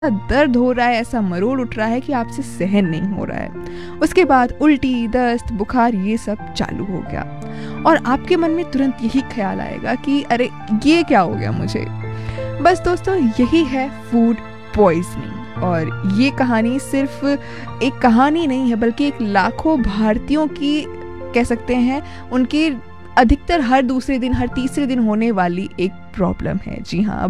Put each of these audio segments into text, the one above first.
दर्द हो रहा है, ऐसा मरोड़ उठ रहा है कि आपसे सहन नहीं हो रहा है। उसके बाद उल्टी, दस्त, बुखार ये सब चालू हो गया और आपके मन में तुरंत यही ख्याल आएगा कि अरे ये क्या हो गया मुझे। बस दोस्तों, यही है फूड पॉइजनिंग। और ये कहानी सिर्फ एक कहानी नहीं है, बल्कि एक लाखों भारतीयों की कह सकते हैं, उनकी अधिकतर हर दूसरे दिन, हर तीसरे दिन होने वाली एक प्रॉब्लम है। जी हाँ,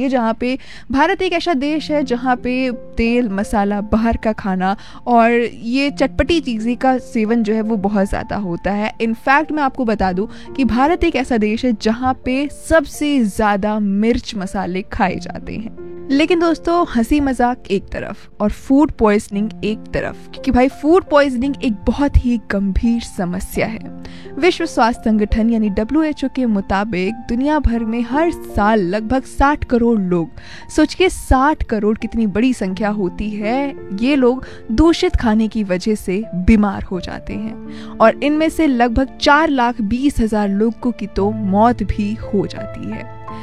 भारत एक ऐसा देश है जहाँ पे तेल मसाला, बाहर का खाना और ये चटपटी चीज़ें का सेवन जो है वो बहुत ज़्यादा होता है। इनफैक्ट मैं आपको बता दूँ कि भारत एक ऐसा देश है जहाँ पे सबसे ज़्यादा मिर्च मसाले खाए जाते हैं। लेकिन दोस्तों, हंसी मजाक एक तरफ और फूड पॉइजनिंग एक तरफ, क्योंकि भाई फूड पॉइजनिंग एक बहुत ही गंभीर समस्या है। विश्व स्वास्थ्य संगठन यानी WHO के मुताबिक दुनिया भर में हर साल लगभग 60 करोड़ लोग, सोचिए 60 करोड़ कितनी बड़ी संख्या होती है, ये लोग दूषित खाने की वजह से बीमार हो जाते हैं और इनमें से लगभग 4,20,000 लोगों की तो मौत भी हो जाती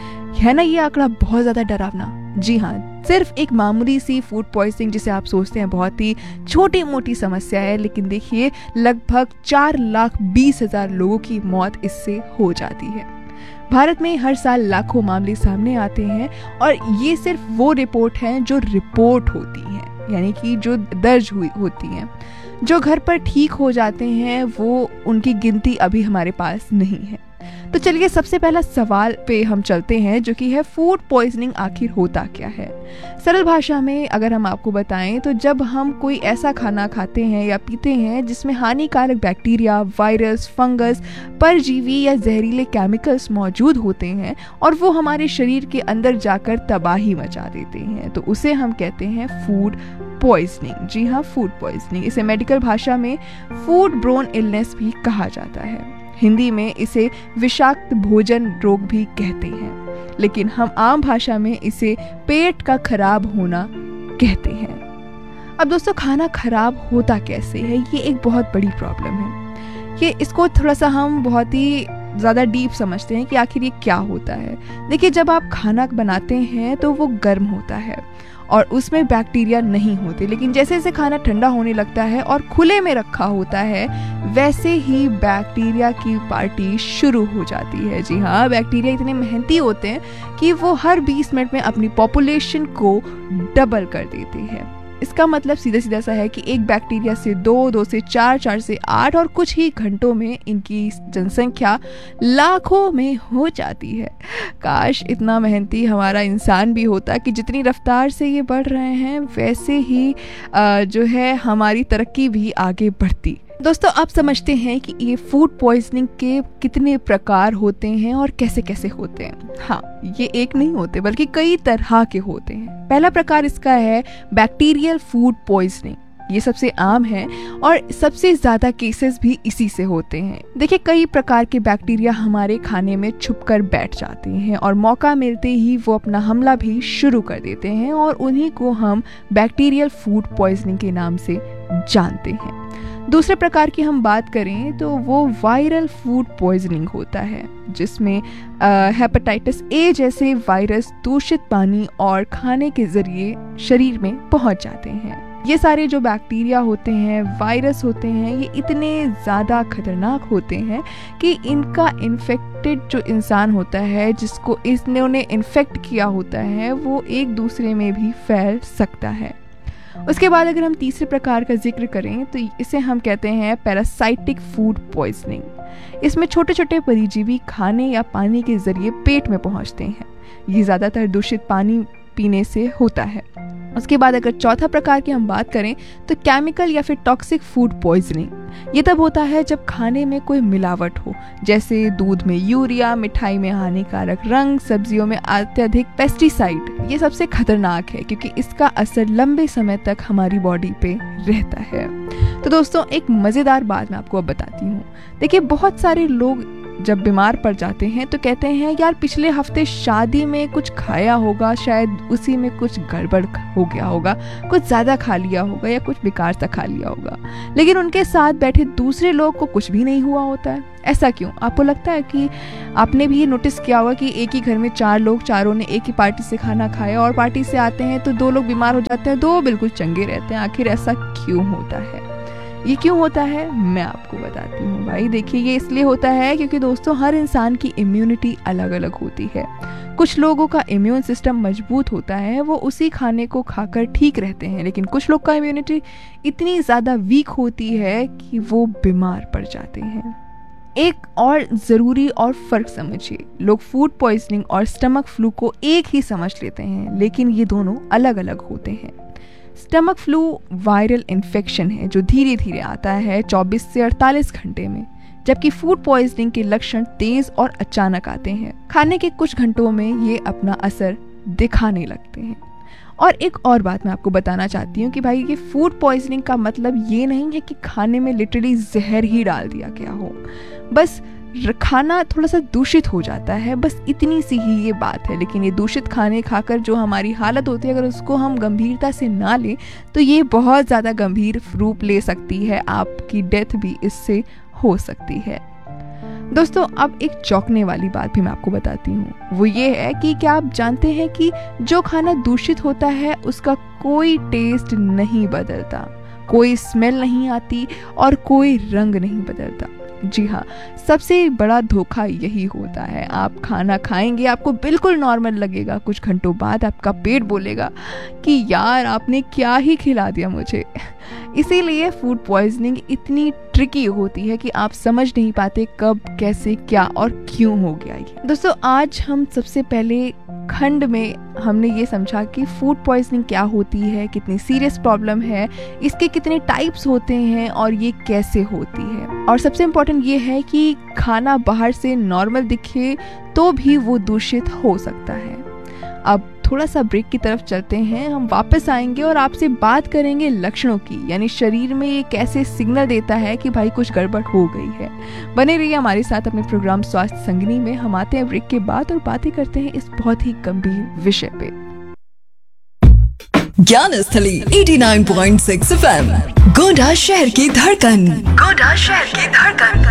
है ना। ये आंकड़ा बहुत ज्यादा डरावना। जी हाँ, सिर्फ एक मामूली सी फूड पॉइजनिंग जिसे आप सोचते हैं बहुत ही छोटी मोटी समस्या है, लेकिन देखिए लगभग 4,20,000 लोगों की मौत इससे हो जाती है। भारत में हर साल लाखों मामले सामने आते हैं और ये सिर्फ वो रिपोर्ट हैं जो रिपोर्ट होती हैं, यानी कि जो दर्ज हुई होती हैं। जो घर पर ठीक हो जाते हैं वो उनकी गिनती अभी हमारे पास नहीं है। तो चलिए सबसे पहला सवाल पे हम चलते हैं, जो कि है फूड पॉइजनिंग आखिर होता क्या है। सरल भाषा में अगर हम आपको बताएं तो जब हम कोई ऐसा खाना खाते हैं या पीते हैं जिसमें हानिकारक बैक्टीरिया, वायरस, फंगस, परजीवी या जहरीले केमिकल्स मौजूद होते हैं और वो हमारे शरीर के अंदर जाकर तबाही मचा देते हैं, तो उसे हम कहते हैं फूड पॉइजनिंग। जी हाँ, फूड पॉइजनिंग। इसे मेडिकल भाषा में फूड ब्रोन इलनेस भी कहा जाता है। हिंदी में इसे विषाक्त भोजन रोग भी कहते हैं, लेकिन हम आम भाषा में इसे पेट का खराब होना कहते हैं। अब दोस्तों, खाना खराब होता कैसे है, ये एक बहुत बड़ी प्रॉब्लम है। ये इसको थोड़ा सा हम बहुत ही ज़्यादा डीप समझते हैं कि आखिर ये क्या होता है। देखिए, जब आप खाना बनाते हैं तो वो गर्म होता है और उसमें बैक्टीरिया नहीं होते, लेकिन जैसे जैसे खाना ठंडा होने लगता है और खुले में रखा होता है, वैसे ही बैक्टीरिया की पार्टी शुरू हो जाती है। जी हाँ, बैक्टीरिया इतने मेहनती होते हैं कि वो हर 20 मिनट में अपनी पॉपुलेशन को डबल कर देते हैं। इसका मतलब सीधा सीधा सा है कि एक बैक्टीरिया से 2, 2 से 4, 4 से 8 और कुछ ही घंटों में इनकी जनसंख्या लाखों में हो जाती है। काश इतना मेहनती हमारा इंसान भी होता कि जितनी रफ्तार से ये बढ़ रहे हैं वैसे ही जो है हमारी तरक्की भी आगे बढ़ती। दोस्तों, आप समझते हैं कि ये फूड पॉइजनिंग के कितने प्रकार होते हैं और कैसे कैसे होते हैं। हाँ, ये एक नहीं होते बल्कि कई तरह के होते हैं। पहला प्रकार इसका है बैक्टीरियल फूड पॉइजनिंग। ये सबसे आम है और सबसे ज़्यादा केसेस भी इसी से होते हैं। देखिए, कई प्रकार के बैक्टीरिया हमारे खाने में छुपकर बैठ जाते हैं और मौका मिलते ही वो अपना हमला भी शुरू कर देते हैं और उन्हीं को हम बैक्टीरियल फूड पॉइजनिंग के नाम से जानते हैं। दूसरे प्रकार की हम बात करें तो वो वायरल फूड पॉइजनिंग होता है, जिसमें हेपेटाइटिस ए जैसे वायरस दूषित पानी और खाने के जरिए शरीर में पहुंच जाते हैं। ये सारे जो बैक्टीरिया होते हैं, वायरस होते हैं, ये इतने ज़्यादा खतरनाक होते हैं कि इनका इन्फेक्टेड जो इंसान होता है, जिसको इन्होंने इन्फेक्ट किया होता है, वो एक दूसरे में भी फैल सकता है। उसके बाद अगर हम तीसरे प्रकार का जिक्र करें तो इसे हम कहते हैं पैरासाइटिक फूड पॉइजनिंग। इसमें छोटे छोटे परजीवी खाने या पानी के जरिए पेट में पहुंचते हैं। ये ज़्यादातर दूषित पानी पीने से होता है। उसके बाद अगर चौथा प्रकार की हम बात करें तो केमिकल या फिर टॉक्सिक फूड पॉइजनिंग। ये तब होता है जब खाने में कोई मिलावट हो, जैसे दूध में यूरिया, मिठाई में हानिकारक रंग, सब्जियों में अत्यधिक पेस्टिसाइड। ये सबसे खतरनाक है क्योंकि इसका असर लंबे समय तक हमारी बॉडी पे रहता है। तो दोस्तों, एक मज़ेदार बात मैं आपको अब बताती हूँ। देखिए, बहुत सारे लोग जब बीमार पड़ जाते हैं तो कहते हैं यार पिछले हफ्ते शादी में कुछ खाया होगा, शायद उसी में कुछ गड़बड़ हो गया होगा, कुछ ज़्यादा खा लिया होगा या कुछ बेकार सा खा लिया होगा, लेकिन उनके साथ बैठे दूसरे लोग को कुछ भी नहीं हुआ होता है। ऐसा क्यों? आपको लगता है कि आपने भी ये नोटिस किया होगा कि एक ही घर में 4 लोग, चारों ने एक ही पार्टी से खाना खाया और पार्टी से आते हैं तो 2 लोग बीमार हो जाते हैं, 2 बिल्कुल चंगे रहते हैं। आखिर ऐसा क्यों होता है? ये क्यों होता है मैं आपको बताती हूँ भाई। देखिए, ये इसलिए होता है क्योंकि दोस्तों हर इंसान की इम्यूनिटी अलग अलग होती है। कुछ लोगों का इम्यून सिस्टम मजबूत होता है, वो उसी खाने को खाकर ठीक रहते हैं, लेकिन कुछ लोग का इम्यूनिटी इतनी ज़्यादा वीक होती है कि वो बीमार पड़ जाते हैं। एक और ज़रूरी और फ़र्क समझिए, लोग फूड पॉइजनिंग और स्टमक फ्लू को एक ही समझ लेते हैं, लेकिन ये दोनों अलग अलग होते हैं। स्टमक फ्लू वायरल इन्फेक्शन है जो धीरे धीरे आता है 24 से 48 घंटे में, जबकि फूड पॉइजनिंग के लक्षण तेज और अचानक आते हैं। खाने के कुछ घंटों में ये अपना असर दिखाने लगते हैं। और एक और बात मैं आपको बताना चाहती हूँ कि भाई ये फूड पॉइजनिंग का मतलब ये नहीं है कि खाने में लिटरली जहर ही डाल दिया गया हो, बस खाना थोड़ा सा दूषित हो जाता है, बस इतनी सी ही ये बात है। लेकिन ये दूषित खाने खाकर जो हमारी हालत होती है, अगर उसको हम गंभीरता से ना लें तो ये बहुत ज़्यादा गंभीर रूप ले सकती है, आपकी डेथ भी इससे हो सकती है। दोस्तों, अब एक चौंकने वाली बात भी मैं आपको बताती हूँ, वो ये है कि क्या आप जानते हैं कि जो खाना दूषित होता है उसका कोई टेस्ट नहीं बदलता, कोई स्मेल नहीं आती और कोई रंग नहीं बदलता। जी हाँ, सबसे बड़ा धोखा यही होता है। आप खाना खाएंगे, आपको बिल्कुल नॉर्मल लगेगा, कुछ घंटों बाद आपका पेट बोलेगा कि यार आपने क्या ही खिला दिया मुझे। इसीलिए फूड पॉइजनिंग इतनी ट्रिकी होती है कि आप समझ नहीं पाते कब, कैसे, क्या और क्यों हो गया ये। दोस्तों, आज हम सबसे पहले खंड में हमने ये समझा कि फूड पॉइजनिंग क्या होती है, कितनी सीरियस प्रॉब्लम है, इसके कितने टाइप्स होते हैं और ये कैसे होती है। और सबसे इम्पोर्टेंट ये है कि खाना बाहर से नॉर्मल दिखे तो भी वो दूषित हो सकता है। अब थोड़ा सा ब्रेक की तरफ चलते हैं, हम वापस आएंगे और आपसे बात करेंगे लक्षणों की, यानी शरीर में ये कैसे सिग्नल देता है कि भाई कुछ गड़बड़ हो गई है। बने रहिए हमारे साथ अपने प्रोग्राम स्वास्थ्य संगिनी में। हम आते हैं ब्रेक के बाद और बातें करते हैं इस बहुत ही गंभीर विषय पे। ज्ञानस्थली 89.6 FM, गोंडा शहर की धड़कन, गोंडा शहर की धड़कन।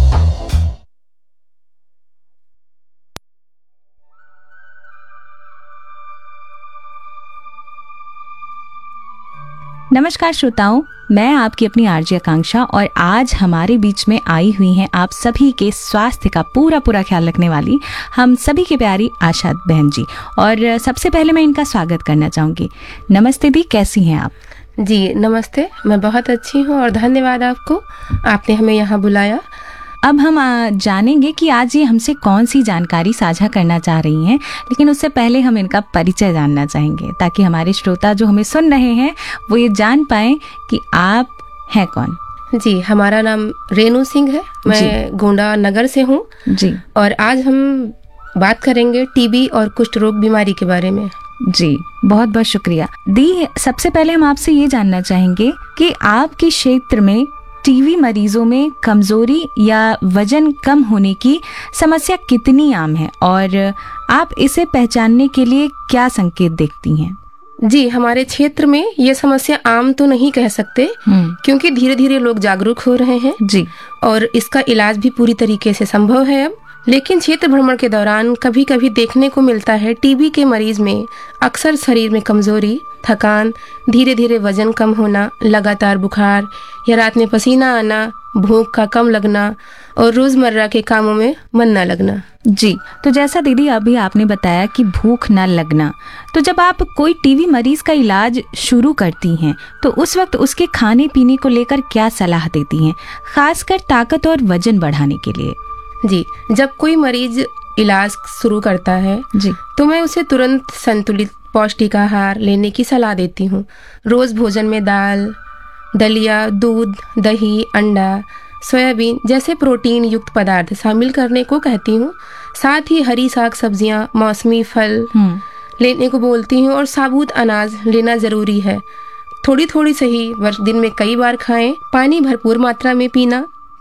नमस्कार श्रोताओं, मैं आपकी अपनी आरजे आकांक्षा और आज हमारे बीच में आई हुई हैं आप सभी के स्वास्थ्य का पूरा ख्याल रखने वाली हम सभी की प्यारी आशा बहन जी। और सबसे पहले मैं इनका स्वागत करना चाहूँगी। नमस्ते दी, कैसी हैं आप? जी नमस्ते, मैं बहुत अच्छी हूँ और धन्यवाद आपको, आपने हमें यहाँ बुलाया। अब हम जानेंगे कि आज ये हमसे कौन सी जानकारी साझा करना चाह रही हैं, लेकिन उससे पहले हम इनका परिचय जानना चाहेंगे ताकि हमारे श्रोता जो हमें सुन रहे हैं वो ये जान पाएं कि आप हैं कौन। जी, हमारा नाम रेणु सिंह है, मैं गोंडा नगर से हूँ जी। और आज हम बात करेंगे टीबी और कुष्ठ रोग बीमारी के बारे में। जी, बहुत बहुत शुक्रिया दी। सबसे पहले हम आपसे ये जानना चाहेंगे कि आपके क्षेत्र में टीबी मरीजों में कमजोरी या वजन कम होने की समस्या कितनी आम है और आप इसे पहचानने के लिए क्या संकेत देखती हैं? जी, हमारे क्षेत्र में ये समस्या आम तो नहीं कह सकते क्योंकि धीरे धीरे लोग जागरूक हो रहे हैं जी, और इसका इलाज भी पूरी तरीके से संभव है अब। लेकिन क्षेत्र भ्रमण के दौरान कभी कभी देखने को मिलता है टीबी के मरीज में अक्सर शरीर में कमजोरी, थकान, धीरे धीरे वजन कम होना, लगातार बुखार या रात में पसीना आना, भूख का कम लगना और रोजमर्रा के कामों में मन न लगना। जी, तो जैसा दीदी अभी आपने बताया कि भूख न लगना, तो जब आप कोई टीबी मरीज का इलाज शुरू करती हैं तो उस वक्त उसके खाने पीने को लेकर क्या सलाह देती हैं, खासकर ताकत और वजन बढ़ाने के लिए? जी, जब कोई मरीज इलाज शुरू करता है जी, तो मैं उसे तुरंत संतुलित पौष्टिक आहार लेने की सलाह देती हूँ। रोज भोजन में दाल, दलिया, दूध, दही, अंडा, सोयाबीन जैसे प्रोटीन युक्त पदार्थ शामिल करने को कहती हूँ। साथ ही हरी साग सब्जियाँ, मौसमी फल लेने को बोलती हूँ और साबुत अनाज लेना जरूरी है। थोड़ी थोड़ी सही, दिन में कई बार खाएं। पानी भरपूर मात्रा में पीना,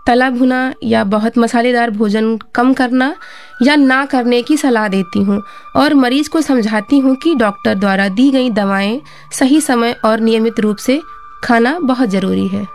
तला भुना या बहुत मसालेदार भोजन कम करना या ना करने की सलाह देती हूँ और मरीज को समझाती हूँ कि डॉक्टर द्वारा दी गई दवाएं सही समय और नियमित रूप से खाना बहुत जरूरी है।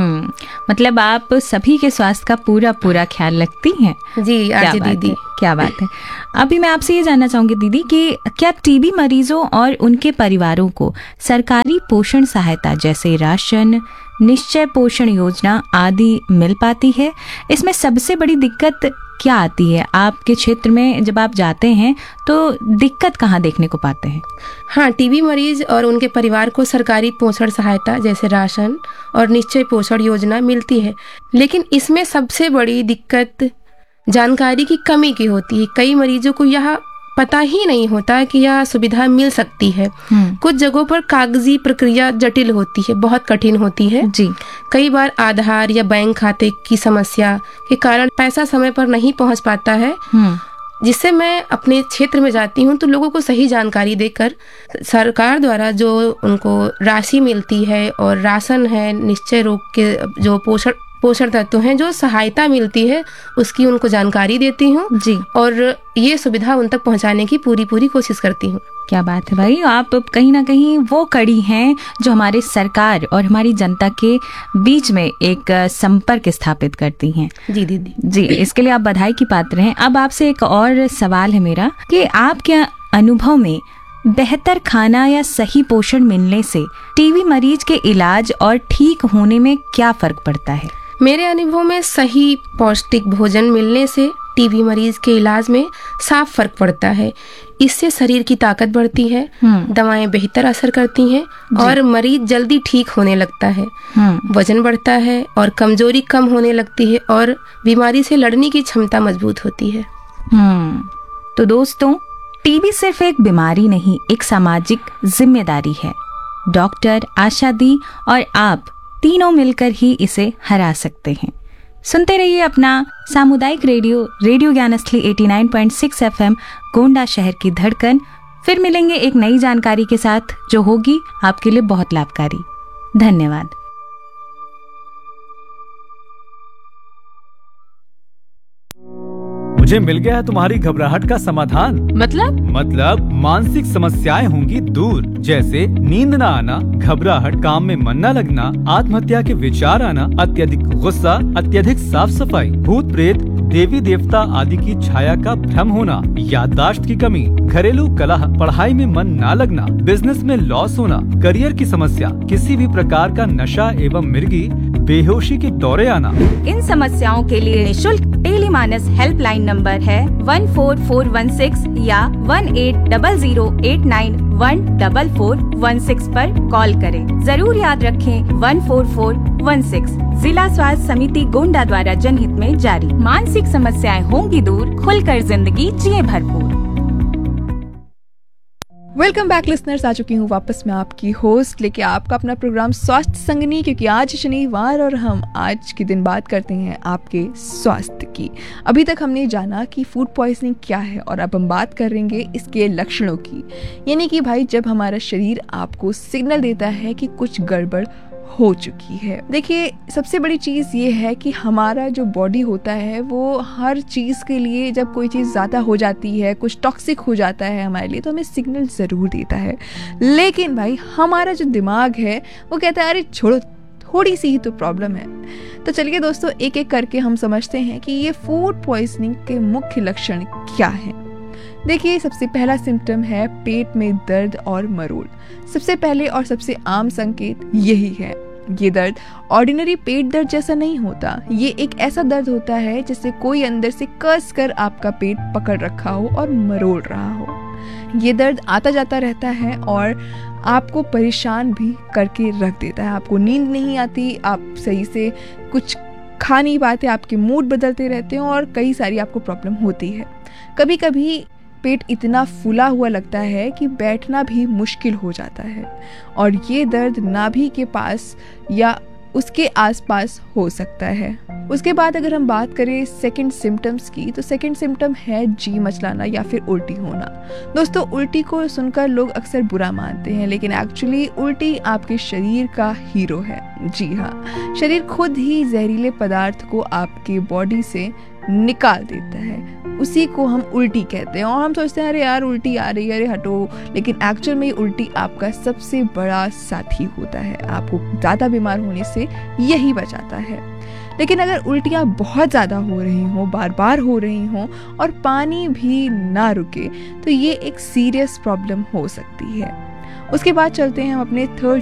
मतलब आप सभी के स्वास्थ्य का पूरा ख्याल रखती हैं। जी आज दीदी, क्या बात है। अभी मैं आपसे ये जानना चाहूंगी दीदी कि क्या टीबी मरीजों और उनके परिवारों को सरकारी पोषण सहायता जैसे राशन, निश्चय पोषण योजना आदि मिल पाती है? इसमें सबसे बड़ी दिक्कत क्या आती है? आपके क्षेत्र में जब आप जाते हैं तो दिक्कत कहाँ देखने को पाते हैं? हाँ, टीबी मरीज और उनके परिवार को सरकारी पोषण सहायता जैसे राशन और निश्चय पोषण योजना मिलती है, लेकिन इसमें सबसे बड़ी दिक्कत जानकारी की कमी की होती है। कई मरीजों को यह पता ही नहीं होता कि यह सुविधा मिल सकती है। कुछ जगहों पर कागजी प्रक्रिया जटिल होती है, बहुत कठिन होती है जी। कई बार आधार या बैंक खाते की समस्या के कारण पैसा समय पर नहीं पहुंच पाता है, जिससे मैं अपने क्षेत्र में जाती हूं तो लोगों को सही जानकारी देकर सरकार द्वारा जो उनको राशि मिलती है और राशन है, निश्चय रोग के जो पोषण तत्व हैं, जो सहायता मिलती है उसकी उनको जानकारी देती हूँ जी, और ये सुविधा उन तक पहुँचाने की पूरी कोशिश करती हूँ। क्या बात है भाई, आप कहीं ना कहीं वो कड़ी हैं जो हमारे सरकार और हमारी जनता के बीच में एक संपर्क स्थापित करती हैं। जी दीदी जी, इसके लिए आप बधाई की पात्र हैं। अब आपसे एक और सवाल है मेरा कि आपके अनुभव में बेहतर खाना या सही पोषण मिलने से टीबी मरीज के इलाज और ठीक होने में क्या फर्क पड़ता है? मेरे अनुभव में सही पौष्टिक भोजन मिलने से टीबी मरीज के इलाज में साफ फर्क पड़ता है। इससे शरीर की ताकत बढ़ती है, दवाएं बेहतर असर करती हैं और मरीज जल्दी ठीक होने लगता है, वजन बढ़ता है और कमजोरी कम होने लगती है और बीमारी से लड़ने की क्षमता मजबूत होती है। तो दोस्तों, टीबी सिर्फ एक बीमारी नहीं, एक सामाजिक जिम्मेदारी है। डॉक्टर, आशा दी और आप तीनों मिलकर ही इसे हरा सकते हैं। सुनते रहिए अपना सामुदायिक रेडियो ज्ञान असली 89.6 FM गोंडा शहर की धड़कन। फिर मिलेंगे एक नई जानकारी के साथ जो होगी आपके लिए बहुत लाभकारी। धन्यवाद। मुझे मिल गया है तुम्हारी घबराहट का समाधान। मतलब मानसिक समस्याएं होंगी दूर, जैसे नींद न आना, घबराहट, काम में मन न लगना, आत्महत्या के विचार आना, अत्यधिक गुस्सा, अत्यधिक साफ सफाई, भूत प्रेत, देवी देवता आदि की छाया का भ्रम होना, याददाश्त की कमी, घरेलू कलह, पढ़ाई में मन न लगना, बिजनेस में लॉस होना, करियर की समस्या, किसी भी प्रकार का नशा एवं मिर्गी, बेहोशी के दौरे आना। इन समस्याओं के लिए निःशुल्क टेलीमानस हेल्पलाइन नंबर है 14416 या 180089144416 पर कॉल करें। जरूर याद रखें 14416। जिला स्वास्थ्य समिति गोंडा द्वारा जनहित में जारी। मानसिक समस्याएं होंगी दूर, खुलकर जिंदगी जिए भरपूर। वेलकम बैक लिसनर्स, आ चुकी हूँ वापस मैं आपकी होस्ट लेके आपका अपना प्रोग्राम स्वास्थ्य संगनी, क्योंकि आज शनिवार और हम आज के दिन बात करते हैं आपके स्वास्थ्य की। अभी तक हमने जाना कि फूड पॉइजनिंग क्या है और अब हम बात करेंगे इसके लक्षणों की। यानी कि भाई, जब हमारा शरीर आपको सिग्नल देता है कि कुछ गड़बड़ हो चुकी है। देखिए, सबसे बड़ी चीज़ ये है कि हमारा जो बॉडी होता है वो हर चीज़ के लिए, जब कोई चीज़ ज़्यादा हो जाती है, कुछ टॉक्सिक हो जाता है हमारे लिए, तो हमें सिग्नल ज़रूर देता है। लेकिन भाई, हमारा जो दिमाग है वो कहता है अरे छोड़ो, थोड़ी सी ही तो प्रॉब्लम है। तो चलिए दोस्तों, एक एक करके हम समझते हैं कि ये फूड पॉइजनिंग के मुख्य लक्षण क्या हैं। देखिए, सबसे पहला सिम्टम है पेट में दर्द और मरोड़। सबसे पहले और सबसे आम संकेत यही है। ये दर्द ऑर्डिनरी पेट दर्द जैसा नहीं होता। ये एक ऐसा दर्द होता है जिससे कोई अंदर से कस कर आपका पेट पकड़ रखा हो और मरोड़ रहा हो। ये दर्द आता जाता रहता है और आपको परेशान भी करके रख देता है। आपको नींद नहीं आती, आप सही से कुछ खा नहीं पाते, आपके मूड बदलते रहते हैं और कई सारी आपको प्रॉब्लम होती है। कभी कभी पेट इतना फूला हुआ लगता है कि बैठना भी मुश्किल हो जाता है और ये दर्द नाभि के पास या उसके आसपास हो सकता है। उसके बाद अगर हम बात करें सेकंड सिम्टम्स की, तो सेकंड सिम्टम है जी मचलाना या फिर उल्टी होना। दोस्तों, उल्टी को सुनकर लोग अक्सर बुरा मानते हैं, लेकिन एक्चुअली उल्टी आपके शरीर का हीरो है। जी हाँ, शरीर खुद ही जहरीले पदार्थ को आपके बॉडी से निकाल देता है, उसी को हम उल्टी कहते हैं। और हम सोचते हैं अरे यार उल्टी आ रही है, अरे हटो, लेकिन एक्चुअल में उल्टी आपका सबसे बड़ा साथी होता है, आपको ज़्यादा बीमार होने से यही बचाता है। लेकिन अगर उल्टियाँ बहुत ज़्यादा हो रही हों, बार बार हो रही हों और पानी भी ना रुके, तो ये एक सीरियस प्रॉब्लम हो सकती है। उसके बाद चलते हैं हम अपने थर्ड